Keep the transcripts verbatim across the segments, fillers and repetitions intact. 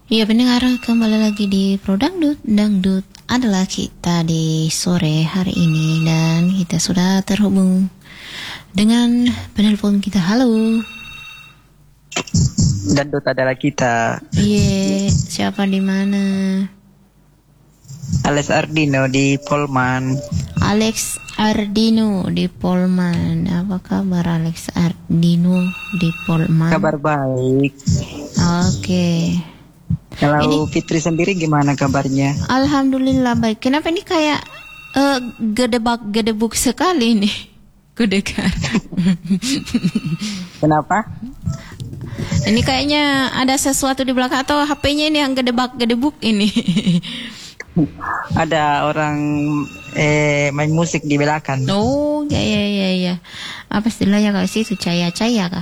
Iya pendengar, kembali lagi di Pro Dangdut. Dangdut adalah kita di sore hari ini. Dan kita sudah terhubung dengan penelpon kita. Halo. Dangdut adalah kita. Iya, siapa di mana? Alex Ardino di Polman. Alex Ardino di Polman. Apa kabar Alex Ardino di Polman? Kabar baik. Oke. Kalau Ini- Fitri sendiri gimana kabarnya? Alhamdulillah baik. Kenapa ini kayak eh, gedebak gedebuk sekali nih? Kudekar. Kenapa? Ini kayaknya ada sesuatu di belakang atau H P-nya ini yang gedebak gedebuk ini. Ada orang eh, main musik di belakang. Oh, ya ya ya ya. Apa istilahnya kalau situ caya-caya kah?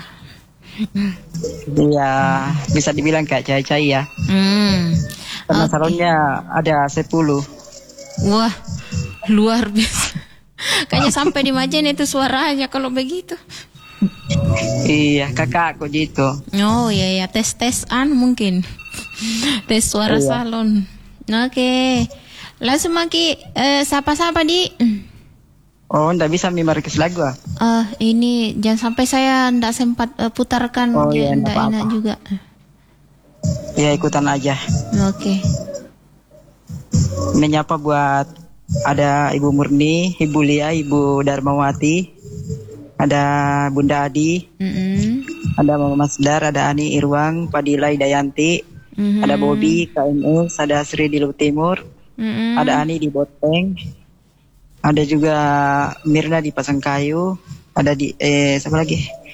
Iya, bisa dibilang kayak cai-cai ya. Hmm. Karena Oke. salonnya ada sepuluh. Wah, luar biasa. Kayaknya sampai di Majen itu suaranya kalau begitu. Iya, kakakku gitu. Oh ya ya, tes tesan mungkin. Tes suara Iya. salon. Oke. Langsung maki eh, sapa-sapa di. Oh, ndak bisa memarkis lagu ah? Eh ini jangan sampai saya ndak sempat eh, putarkan, Oh, ya, iya, ndak ndak enak apa-apa. juga. Ya ikutan aja. Oke. Menyapa buat ada Ibu Murni, Ibu Lia, Ibu Darmawati, ada Bunda Adi, Mm-mm. ada Mama Masdar, ada Ani Irwang, Padila Dayanti, Mhm. ada Bobby, K M S, ada Sri di Luhut Timur, Mm-mm. ada Ani di Boteng, ada juga Mirna di Pasangkayu, ada di eh siapa lagi?